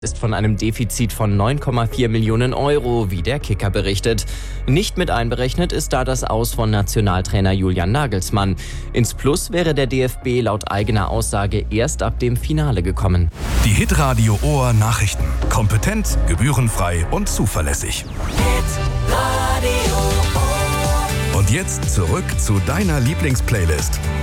Ist von einem Defizit von 9,4 Millionen Euro, wie der Kicker berichtet. Nicht mit einberechnet ist da das Aus von Nationaltrainer Julian Nagelsmann. Ins Plus wäre der DFB laut eigener Aussage erst ab dem Finale gekommen. Die Hitradio Ohr Nachrichten. Kompetent, gebührenfrei und zuverlässig. Hitradio Ohr. Und jetzt zurück zu deiner Lieblingsplaylist.